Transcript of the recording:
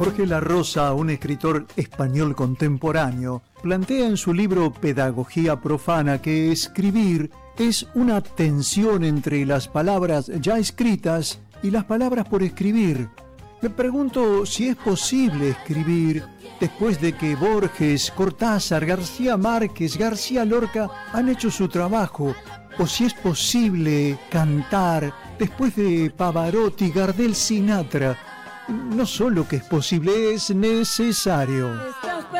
Jorge La Rosa, un escritor español contemporáneo, plantea en su libro Pedagogía Profana que escribir es una tensión entre las palabras ya escritas y las palabras por escribir. Me pregunto si es posible escribir después de que Borges, Cortázar, García Márquez, García Lorca han hecho su trabajo, o si es posible cantar después de Pavarotti, Gardel, Sinatra. No solo que es posible, es necesario.